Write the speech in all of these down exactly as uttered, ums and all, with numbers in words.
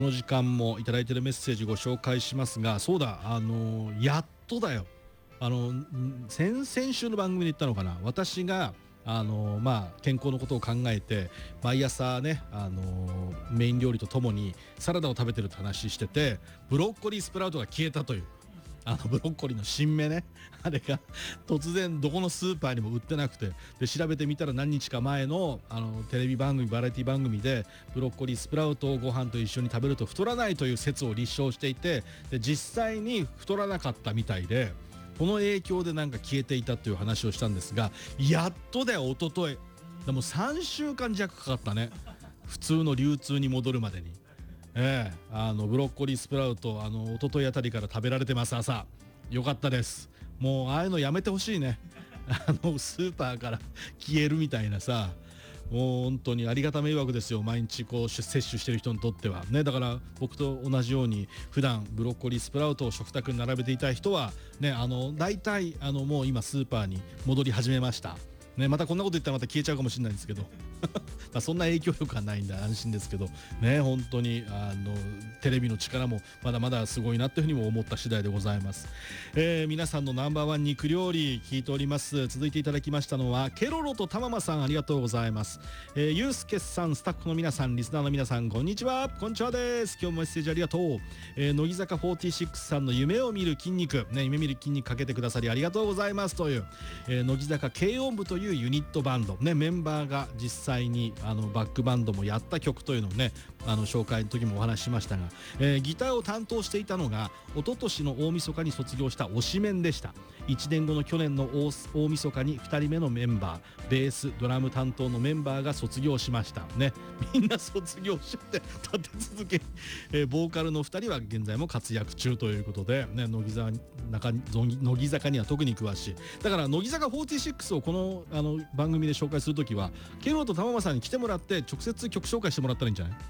この時間もいただいているメッセージご紹介しますが、そうだ、あのやっとだよ、あの先々週の番組で言ったのかな、私があのまあ健康のことを考えて毎朝ね、あのメイン料理とともにサラダを食べてるって話してて、ブロッコリースプラウトが消えたという、あのブロッコリーの新芽ね、あれが突然どこのスーパーにも売ってなくて、で調べてみたら何日か前のあのテレビ番組、バラエティ番組でブロッコリースプラウトをご飯と一緒に食べると太らないという説を立証していて、で実際に太らなかったみたいで、この影響でなんか消えていたという話をしたんですが、やっとだよ、一昨日でもさんしゅうかん弱かかったね、普通の流通に戻るまでに。ええ、あのブロッコリースプラウト、あの一昨日あたりから食べられてます。朝よかったです。もうああいうのやめてほしいね。あのスーパーから消えるみたいなさ、もう本当にありがた迷惑ですよ、毎日こう摂取してる人にとってはね。だから僕と同じように普段ブロッコリースプラウトを食卓に並べていた人はね、あの大体あのもう今スーパーに戻り始めましたね。またこんなこと言ったらまた消えちゃうかもしれないんですけどまあそんな影響力はないんで安心ですけどね、本当にあのテレビの力もまだまだすごいなというふうにも思った次第でございます。えー、皆さんのナンバーワン肉料理聞いております。続いていただきましたのはケロロとたままさん、ありがとうございます。えー、ゆうすけさん、スタッフの皆さん、リスナーの皆さん、こんにちは。こんにちはです。今日もメッセージありがとう。えー、乃木坂フォーティーシックスさんの夢を見る筋肉ね、夢見る筋肉かけてくださりありがとうございますという、えー、乃木坂軽音部というユニットバンドね、メンバーが実際にあのバックバンドもやった曲というのをね、あの紹介の時もお話ししましたが、えー、ギターを担当していたのが一昨年の大晦日に卒業した推しメンでした。いちねんごの去年の 大, 大晦日にふたりめのメンバー、ベースドラム担当のメンバーが卒業しましたね。みんな卒業して立て続け、えー、ボーカルのふたりは現在も活躍中ということで、ね、乃木坂中乃木坂には特に詳しい。だから乃木坂フォーティーシックスをこのあの番組で紹介するときはケロと玉間さんに来てもらって直接曲紹介してもらったらいいんじゃない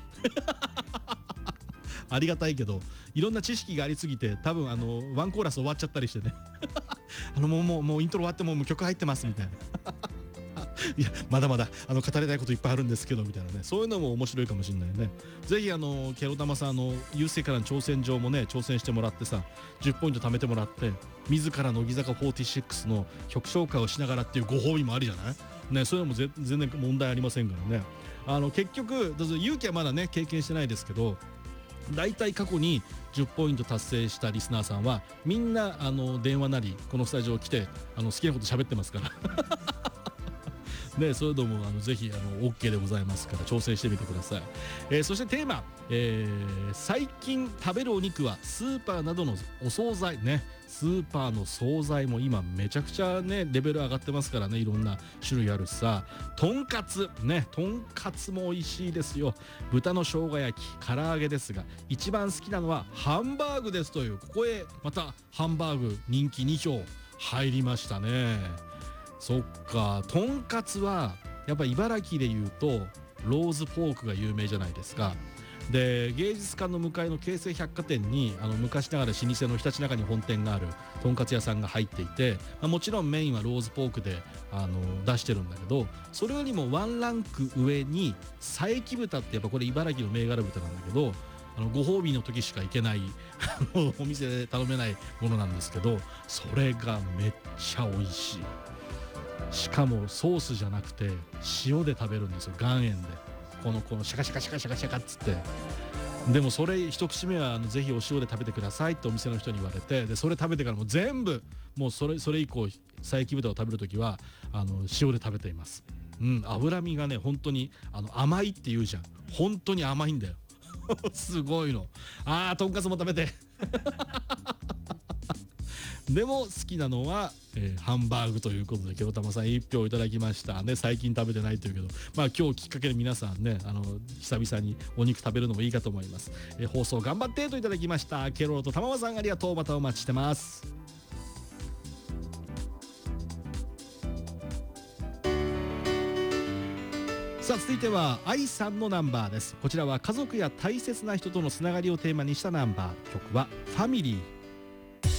ありがたいけど、いろんな知識がありすぎて多分あのワンコーラス終わっちゃったりしてねあのもうもうもうイントロ終わってもう曲入ってますみたいないやまだまだあの語りたいこといっぱいあるんですけどみたいなね、そういうのも面白いかもしれないね。ぜひあのケロタマさん、あの優勢からの挑戦状もね挑戦してもらってさ、じゅっポイント貯めてもらって自ら乃木坂フォーティーシックスの曲紹介をしながらっていうご褒美もありじゃないね。そういうのもぜ全然問題ありませんからね。あの結局勇気はまだね経験してないですけど、だいたい過去にじゅっポイント達成したリスナーさんはみんなあの電話なりこのスタジオ来てあの好きなこと喋ってますからね、そういうのもあのぜひあの OK でございますから挑戦してみてください。えー、そしてテーマ、えー、最近食べるお肉はスーパーなどのお惣菜ね。スーパーの惣菜も今めちゃくちゃねレベル上がってますからね、いろんな種類あるしさ、とんかつね、とんかつも美味しいですよ。豚の生姜焼き、唐揚げですが一番好きなのはハンバーグですという、ここへまたハンバーグ人気に票入りましたね。そっか、とんかつはやっぱ茨城でいうとローズポークが有名じゃないですか。で芸術館の向かいの京成百貨店にあの昔ながら老舗のひたちなかに本店があるとんかつ屋さんが入っていて、まあ、もちろんメインはローズポークであの出してるんだけど、それよりもワンランク上に佐伯豚って、やっぱこれ茨城の銘柄豚なんだけど、あのご褒美の時しか行けないお店で頼めないものなんですけど、それがめっちゃ美味しい。しかもソースじゃなくて塩で食べるんですよ、岩塩で。このこのシャカシャカシャカシャカシャカっつって。でもそれ一口目はあのぜひお塩で食べてくださいってお店の人に言われて、でそれ食べてからもう全部もうそれそれ以降佐伯豚を食べるときはあの塩で食べています。うん、脂身がね本当にあの甘いって言うじゃん、本当に甘いんだよすごいの。あーとんかつも食べてでも好きなのは、えー、ハンバーグということでケロタマさんいっ票いただきましたね。最近食べてないというけど、まあ今日きっかけで皆さんね、あの久々にお肉食べるのもいいかと思います。えー、放送頑張ってといただきました。ケロロとたままさんありがとう。またお待ちしてます。さあ続いては愛さんのナンバーです。こちらは家族や大切な人とのつながりをテーマにしたナンバー。曲はファミリー。